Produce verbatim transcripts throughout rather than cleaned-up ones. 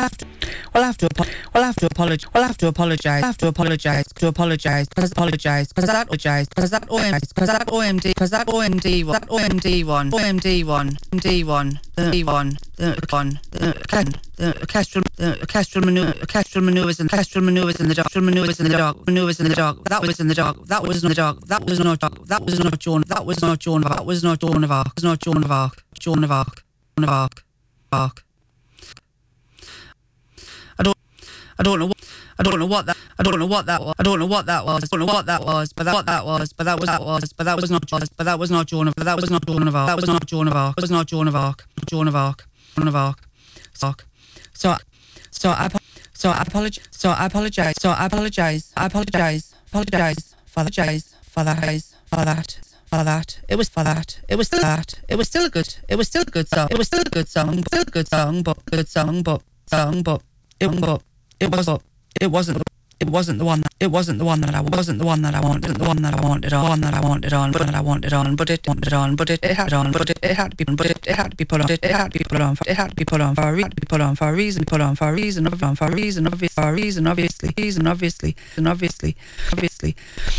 We'll have to, we'll have to, we'll have to apologize. We'll have to apologize. Have to apologize. To apologize. Because apologize. Because that apologize. Because that O M D. Because that O M D. Because that O M D. That O M D one. O M D one. D one. The D one. The one. The can. The orchestral. The orchestral maneuver. Orchestral maneuvers and orchestral maneuvers in the dog. Maneuvers in the dog. Maneuvers in the dog. That was in the dog. That was not the dog. That was not dog. That was not Joan. That was not Joan of Arc. That was not Joan of Arc. It was not Joan of Arc. Joan of Arc. Joan of Arc. Arc. I don't. I don't know. What, I don't know what that. I don't know what that was. I don't know what that was. I don't know what that was. But that what that was. But that was that was. But that was not. But that was not Joan of. But that was not Joan of Arc. That was not Joan of Arc. It was not Joan of Arc. Joan of Arc. Joan of Arc. So, so, so I. So I apologize. So I apologize. So I apologize. I apologize. Apologize. Apologize for that. For that. For that. It was for that. It was still that. It was still a good. It was still a good song. It was still a good song. Still a good song. But good song. But song. But it. But it was. It wasn't. It wasn't the one. That, it wasn't the one that I wasn't the one that I wanted. The one that I wanted on. One that I wanted on. But that I wanted on. But it wanted on. But it, it had on. But it, it had to be. But it, it had to be put on. It, it had to be put on. For, it had to be put on for a reason. Put on for a reason. Put on for a reason. Put on for a reason. Obviously. For a reason. Obviously. Reason. Obviously. And obviously. Obviously.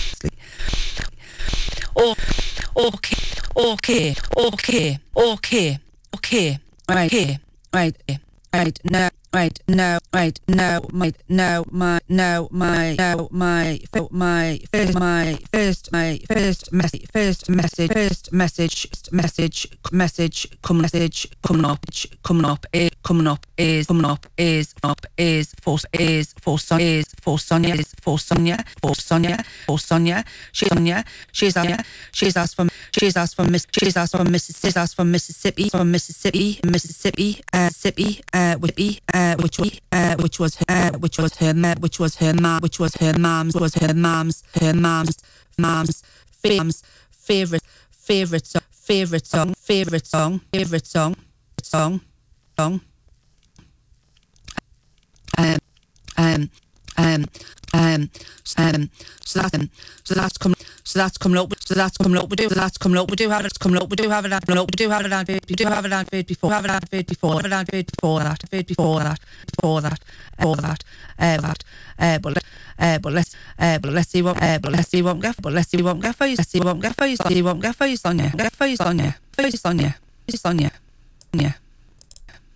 Oh. Okay. Okay. Okay. Okay. Okay. Right. Okay. Right. Right. Now. Right now, right now, my now, my now, my now, my my first, my first, my first message, first message, first message, message, message, come message, coming up, coming up, is coming up, is coming up, is up, is for is for son, is for Sonia, is for Sonia, for Sonia, for Sonia. She's Sonia. She's asked. She's asked for. She's asked for Miss. She's asked for Mississippi. She's asked for Mississippi. From Mississippi, Mississippi, uh, Mississippi, uh, Mississippi, uh, which was, uh, which was, uh, which was her, uh, which was her mom, which was her mom's, was her mom's, her mom's, mom's, mom's favorite, favorite song, favorite song, favorite song, favorite song, song, song. Um, um, um, um, um. So that's um, so that's come. So that's coming up. So that's coming up. We do. So that's coming up. We do have it. It's coming up. We do have it. We do have it. We do have it. We before. Have it. Before. Have it. Before that. Before that. Before that. Before that. Uh, that. Uh, but uh, but let's uh, but let's see what uh, but let's see what we get. But let's see what we get for you. Let's see what we get for you. See what we get for you, Sonia. Get for you, Sonia. For you, Sonia. Sonia. Sonia.